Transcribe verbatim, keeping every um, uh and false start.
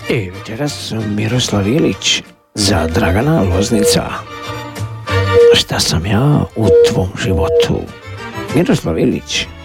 I večeras Miroslav Ilić za Dragana Loznica. Šta sam ja u tvom životu? Miroslav Ilić.